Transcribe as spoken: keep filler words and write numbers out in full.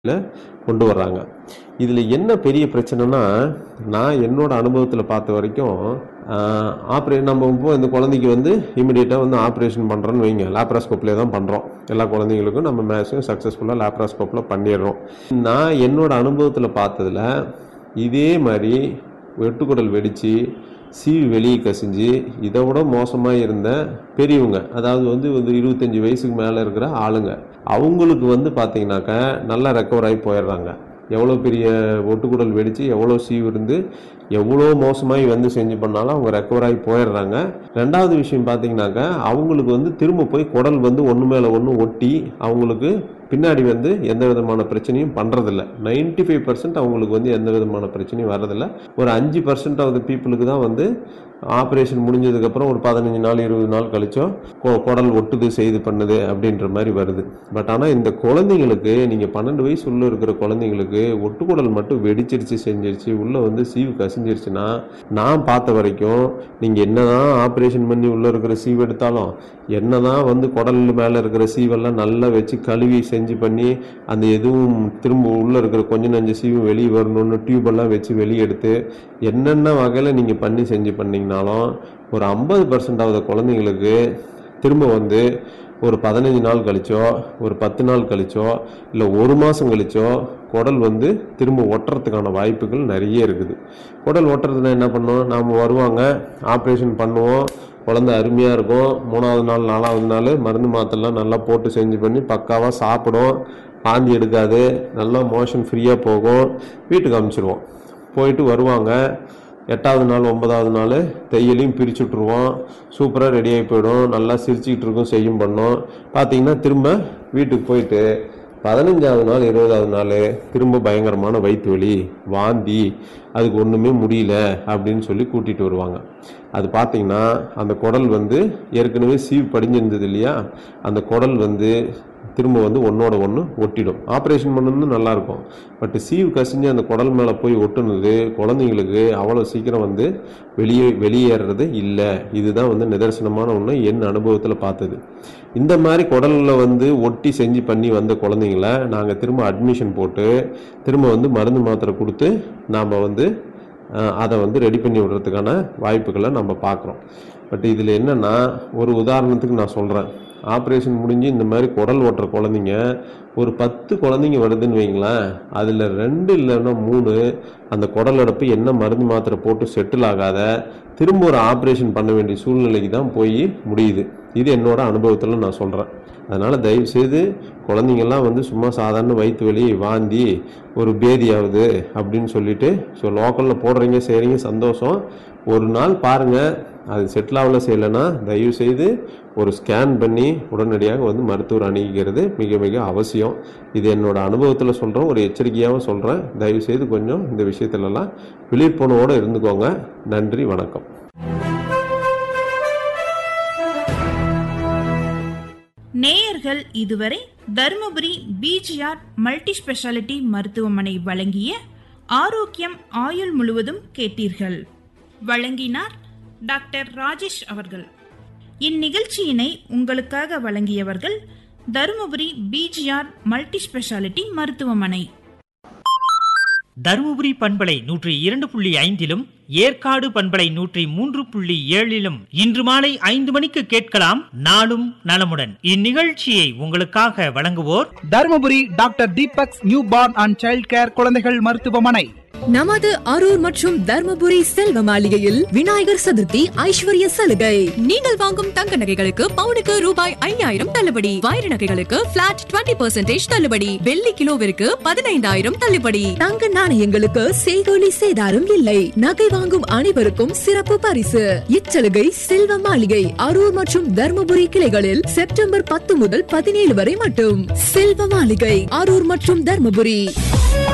கொண்டு வர்றாங்க. இதில் என்ன பெரிய பிரச்சனைனா, நான் என்னோட அனுபவத்தில் பார்த்த வரைக்கும் ஆப்ரே நம்ம இப்போ இந்த குழந்தைக்கு வந்து இமீடியட்டாக வந்து ஆப்ரேஷன் பண்ணுறோன்னு வைங்க, லேப்ராஸ்கோப்லேயே தான் பண்ணுறோம். எல்லா குழந்தைங்களுக்கும் நம்ம மேக்ஸிமம் சக்ஸஸ்ஃபுல்லாக லேப்ராஸ்கோப்பில் பண்ணிடுறோம். நான் என்னோட அனுபவத்தில் பார்த்ததில் இதே மாதிரி வெட்டுக்குடல் வெடித்து சீவி வெளியே கசிஞ்சு இதை விட மோசமாக இருந்த பெரியவங்க, அதாவது வந்து ஒரு இருபத்தஞ்சி வயசுக்கு மேலே இருக்கிற ஆளுங்க, அவங்களுக்கு வந்து பார்த்தீங்கன்னாக்கா நல்லா ரெக்கவர் ஆகி போயிடுறாங்க. எவ்வளோ பெரிய ஒட்டுக்குடல் வெடித்து எவ்வளோ சீவு இருந்து எவ்வளோ மோசமாகி வந்து செஞ்சு பண்ணாலும் அவங்க ரெக்கவர் ஆகி போயிடுறாங்க. ரெண்டாவது விஷயம் பார்த்தீங்கன்னாக்கா, அவங்களுக்கு வந்து திரும்ப போய் குடல் வந்து ஒன்று மேலே ஒன்று ஒட்டி அவங்களுக்கு பின்னாடி வந்து எந்த விதமான பிரச்சனையும் பண்ணுறதில்ல. நைன்டி ஃபைவ் பர்சன்ட் அவங்களுக்கு வந்து எந்த விதமான பிரச்சனையும் வர்றதில்ல. ஒரு அஞ்சு பர்சன்ட் ஆஃப் த பீப்புளுக்கு தான் வந்து ஆப்ரேஷன் முடிஞ்சதுக்கப்புறம் ஒரு பதினஞ்சு நாள் இருபது நாள் கழிச்சோ குடல் ஒட்டுது செய்து பண்ணுது அப்படின்ற மாதிரி வருது. பட் ஆனால் இந்த குழந்தைங்களுக்கு, நீங்கள் பன்னெண்டு வயசு உள்ள இருக்கிற குழந்தைங்களுக்கு ஒட்டுக்குடல் மட்டும் வெடிச்சிருச்சு செஞ்சிருச்சு உள்ளே வந்து சீவு கசிஞ்சிருச்சுன்னா, நான் பார்த்த வரைக்கும் நீங்கள் என்ன தான் ஆப்ரேஷன் பண்ணி உள்ளே இருக்கிற சீவு எடுத்தாலும், என்ன தான் வந்து குடல் மேலே இருக்கிற சீவெல்லாம் நல்லா வச்சு கழுவி செஞ்சு பண்ணி அந்த எதுவும் திரும்ப உள்ளே இருக்கிற கொஞ்சம் நஞ்சு சீவும் வெளியே வரணும்னு டியூபெல்லாம் வச்சு வெளியே எடுத்து என்னென்ன வகையில் நீங்கள் பண்ணி செஞ்சு பண்ணிங்கனாலும் ஒரு ஐம்பது பர்சன்ட் ஆகுத குழந்தைங்களுக்கு திரும்ப வந்து ஒரு பதினஞ்சு நாள் கழிச்சோ ஒரு பத்து நாள் கழிச்சோ இல்லை ஒரு மாதம் கழிச்சோ குடல் வந்து திரும்ப ஒட்டுறதுக்கான வாய்ப்புகள் நிறைய இருக்குது. குடல் ஒட்டுறதுனா என்ன பண்ணோம், நாம் வருவாங்க, ஆப்ரேஷன் பண்ணுவோம், குழந்தை அருமையாக இருக்கும், மூணாவது நாள் நாலாவது நாள் மருந்து மாத்திரைலாம் நல்லா போட்டு செஞ்சு பண்ணி பக்காவாக சாப்பிடும், வாந்தி எடுக்காது, நல்லா மோஷன் ஃப்ரீயாக போகும், வீட்டுக்கு அனுப்பிச்சிடுவோம். போயிட்டு வருவாங்க, எட்டாவது நாள் ஒன்பதாவது நாள் தையலையும் பிரித்து விட்ருவோம், சூப்பராக ரெடியாகி போயிடும், நல்லா சிரிச்சுக்கிட்டு இருக்கும், செய்யும் பண்ணோம். பார்த்தீங்கன்னா திரும்ப வீட்டுக்கு போயிட்டு பதினஞ்சாவது நாள் இருபதாவது நாள் திரும்ப பயங்கரமான வயிற்று வலி, வாந்தி, அதுக்கு ஒன்றுமே முடியல அப்படின்னு சொல்லி கூட்டிகிட்டு வருவாங்க. அது பார்த்தீங்கன்னா அந்த குடல் வந்து ஏற்கனவே சீவு படிஞ்சிருந்தது இல்லையா, அந்த குடல் வந்து திரும்ப வந்து ஒன்றோட ஒன்று ஒட்டிடும். ஆப்ரேஷன் பண்ணணும்னு நல்லாயிருக்கும், பட் சீவு கசிஞ்சு அந்த குடல் மேலே போய் ஒட்டுனது குழந்தைங்களுக்கு அவ்வளோ சீக்கிரம் வந்து வெளியே வெளியேறது இல்லை. இதுதான் வந்து நிதர்சனமான ஒன்று என் அனுபவத்தில் பார்த்தது. இந்த மாதிரி குடலில் வந்து ஒட்டி செஞ்சு பண்ணி வந்த குழந்தைங்கள நாங்கள் திரும்ப அட்மிஷன் போட்டு திரும்ப வந்து மருந்து மாத்திரை கொடுத்து நாம் வந்து அதை வந்து ரெடி பண்ணி விடுறதுக்கான வாய்ப்புகளை நம்ம பார்க்குறோம். பட் இதில் என்னென்னா, ஒரு உதாரணத்துக்கு நான் சொல்கிறேன், ஆப்ரேஷன் முடிஞ்சு இந்த மாதிரி குடல் ஓட்டுற குழந்தைங்க ஒரு பத்து குழந்தைங்க வருதுன்னு வைங்களேன், அதில் ரெண்டு இல்லைன்னா மூணு அந்த குடல் அடைப்பு என்ன மருந்து மாத்திரை போட்டு செட்டில் ஆகாத திரும்ப ஒரு ஆப்ரேஷன் பண்ண வேண்டிய சூழ்நிலைக்கு தான் போய் முடியுது. இது என்னோட அனுபவத்தில் நான் சொல்கிறேன். அதனால் தயவுசெய்து குழந்தைங்கள்லாம் வந்து சும்மா சாதாரண வயிற்று வலி, வாந்தி, ஒரு பேதி ஆகுது அப்படின்னு சொல்லிட்டு ஸோ லோக்கலில் போடுறீங்க செய்கிறீங்க சந்தோஷம், ஒரு நாள் பாருங்கள், அது செட்டில் ஆகல செய்யலைன்னா தயவுசெய்து ஒரு ஸ்கேன் பண்ணி உடனடியாக வந்து மருத்துவர் அணுகிக்கிறது மிக மிக அவசியம். இது என்னோட அனுபவத்தில் சொல்கிறேன், ஒரு எச்சரிக்கையாகவும் சொல்கிறேன். தயவுசெய்து கொஞ்சம் இந்த விஷயத்துலலாம் விழிப்புணர்வோடு இருந்துக்கோங்க. நன்றி, வணக்கம். நேயர்கள் இதுவரை தருமபுரி பிஜிஆர் மல்டி ஸ்பெஷாலிட்டி மருத்துவமனை வழங்கிய ஆரோக்கியம் ஆயுள் முழுவதும் கேட்டீர்கள். வழங்கினார் டாக்டர் ராஜேஷ் அவர்கள். இந்நிகழ்ச்சியினை உங்களுக்காக வழங்கியவர்கள் தருமபுரி பிஜிஆர் மல்டி ஸ்பெஷாலிட்டி மருத்துவமனை. தருமபுரி பண்பலை நூற்றி இரண்டு புள்ளி ஐந்திலும் ஏற்காடு பண்பலை நூற்றி மூன்று புள்ளி ஏழிலும் இன்று மாலை ஐந்து மணிக்கு கேட்கலாம் நாளும் நலமுடன். இந்நிகழ்ச்சியை உங்களுக்காக வழங்குவோர் Dharmapuri doctor Deepak's new born and child care குழந்தைகள் மருத்துவமனை. நமது அரூர் மற்றும் தர்மபுரி செல்வ மாளிகையில் விநாயகர் சதுர்த்தி ஐஸ்வர்ய சலுகை. நீங்கள் வாங்கும் தங்க நகைகளுக்கு பவுனுக்கு ரூபாய் ஐயாயிரம் தள்ளுபடி, வைர நகைகளுக்கு பிளாட் இருபது பர்சன்டேஜ் தள்ளுபடி, வெள்ளி கிலோவிற்கு பதினைந்தாயிரம் தள்ளுபடி, தங்க நாணயங்களுக்கு செய்கூலி சேதாரம் இல்லை, நகை வாங்கும் அனைவருக்கும் சிறப்பு பரிசு. இச்சலுகை செல்வ மாளிகை அரூர் மற்றும் தர்மபுரி கிளைகளில் செப்டம்பர் பத்து முதல் பதினேழு வரை மட்டும். செல்வ மாளிகை அரூர் மற்றும் தர்மபுரி.